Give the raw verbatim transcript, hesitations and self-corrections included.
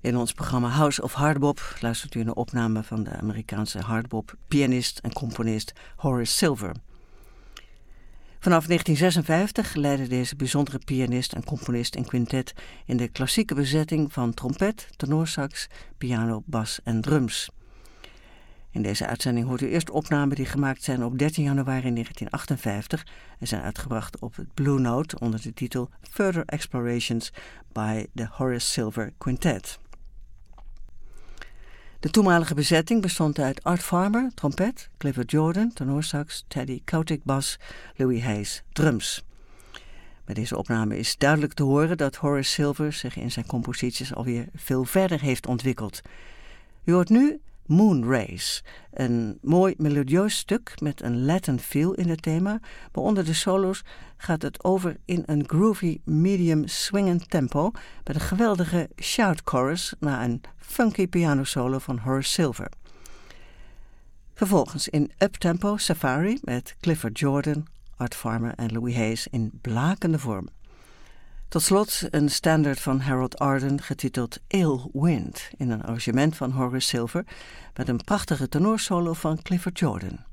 In ons programma House of Hardbop luistert u een opname van de Amerikaanse hardbop-pianist en componist Horace Silver. Vanaf negentien zesenvijftig leidde deze bijzondere pianist en componist een quintet in de klassieke bezetting van trompet, tenorsax, piano, bas en drums. In deze uitzending hoort u eerst opnamen die gemaakt zijn op dertien januari negentien achtenvijftig en zijn uitgebracht op het Blue Note onder de titel Further Explorations by the Horace Silver Quintet. De toenmalige bezetting bestond uit Art Farmer, trompet, Clifford Jordan, tenorsax, Teddy Kotick, bas, Louis Hayes, drums. Bij deze opname is duidelijk te horen dat Horace Silver zich in zijn composities alweer veel verder heeft ontwikkeld. U hoort nu Moon Race, een mooi melodieus stuk met een Latin feel in het thema, maar onder de solo's gaat het over in een groovy medium swingend tempo met een geweldige shout chorus na een funky pianosolo van Horace Silver. Vervolgens in uptempo Safari met Clifford Jordan, Art Farmer en Louis Hayes in blakende vorm. Tot slot een standaard van Harold Arden getiteld Ill Wind in een arrangement van Horace Silver met een prachtige tenorsolo van Clifford Jordan.